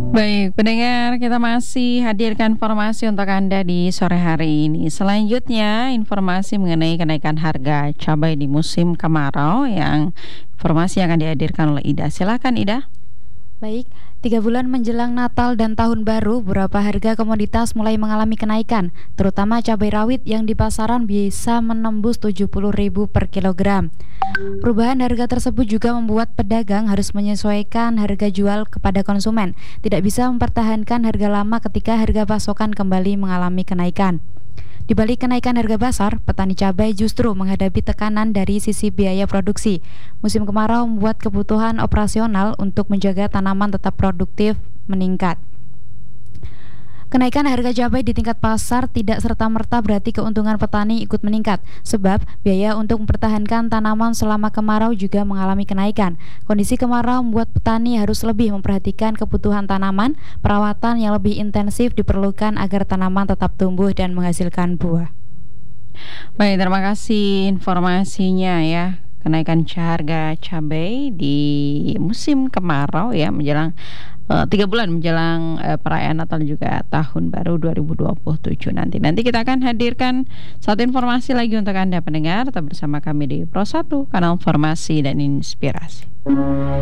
Baik, pendengar, kita masih hadirkan informasi untuk Anda di sore hari ini. Selanjutnya, informasi mengenai kenaikan harga cabai di musim kemarau yang informasi akan dihadirkan oleh Ida. Silakan, Ida. Baik, 3 bulan menjelang Natal dan Tahun Baru, beberapa harga komoditas mulai mengalami kenaikan, terutama cabai rawit yang di pasaran bisa menembus 70.000 per kilogram. Perubahan harga tersebut juga membuat pedagang harus menyesuaikan harga jual kepada konsumen, tidak bisa mempertahankan harga lama ketika harga pasokan kembali mengalami kenaikan. Di balik kenaikan harga pasar, petani cabai justru menghadapi tekanan dari sisi biaya produksi. Musim kemarau membuat kebutuhan operasional untuk menjaga tanaman tetap produktif meningkat. Kenaikan harga cabai di tingkat pasar tidak serta-merta berarti keuntungan petani ikut meningkat, sebab biaya untuk mempertahankan tanaman selama kemarau juga mengalami kenaikan. Kondisi kemarau membuat petani harus lebih memperhatikan kebutuhan tanaman, perawatan yang lebih intensif diperlukan agar tanaman tetap tumbuh dan menghasilkan buah. Baik, terima kasih informasinya ya. Kenaikan harga cabai di musim kemarau ya menjelang 3 bulan menjelang perayaan Natal juga Tahun Baru 2027 nanti. Nanti kita akan hadirkan satu informasi lagi untuk Anda pendengar. Tetap bersama kami di Pro 1, kanal informasi dan inspirasi.